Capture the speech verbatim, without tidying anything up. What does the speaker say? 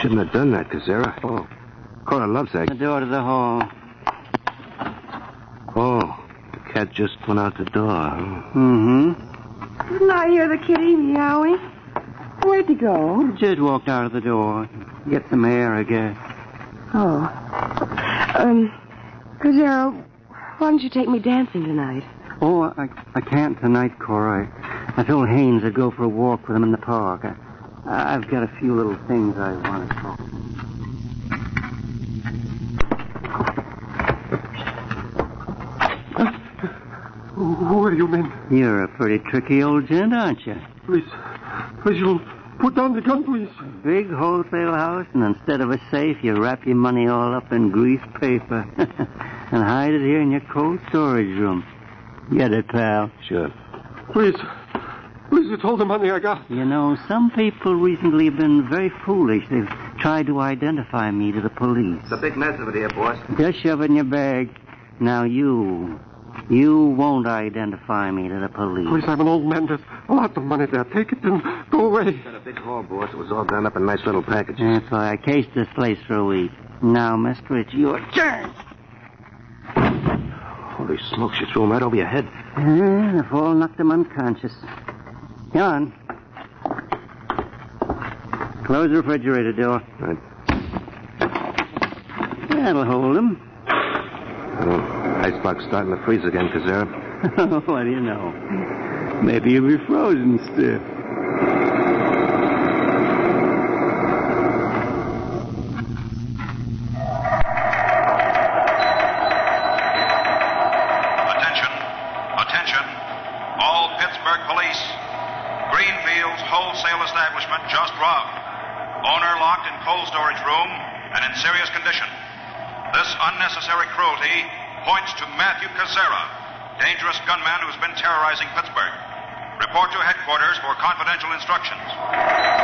shouldn't have done that, Kazera. Oh. Cora loves that. The door to the hall. Oh. The cat just went out the door. Mm-hmm. Didn't I hear the kitty meowing? Where'd he go? Just walked out of the door. Get some air, I guess. Oh. Um, Kazera, why don't you take me dancing tonight? Oh, I, I can't tonight, Cora. I, I told Haynes I'd go for a walk with him in the park. I, I've got a few little things I want to talk. Who are you men? You're a pretty tricky old gent, aren't you? Please, please, you'll put down the gun, please. Big wholesale house, and instead of a safe, you wrap your money all up in grease paper and hide it here in your cold storage room. Get it, pal? Sure. Please, please, it's all the money I got. You know, some people recently have been very foolish. They've tried to identify me to the police. It's a big mess of it here, boss. Just shove it in your bag. Now you, you won't identify me to the police. Please, I'm an old man. There's a lot of money there. Take it and go away. Got a big haul, boss. It was all done up in nice little packages. That's why I cased this place for a week. Now, mister, it's your turn. Holy smokes, you threw him right over your head. Uh, the fall knocked him unconscious. Come on. Close the refrigerator door. Right. That'll hold him. Oh, icebox starting to freeze again, Kazera. What do you know? Maybe you'll be frozen stiff. Wholesale establishment just robbed. Owner locked in cold storage room and in serious condition. This unnecessary cruelty points to Matthew Kazera, dangerous gunman who's been terrorizing Pittsburgh. Report to headquarters for confidential instructions.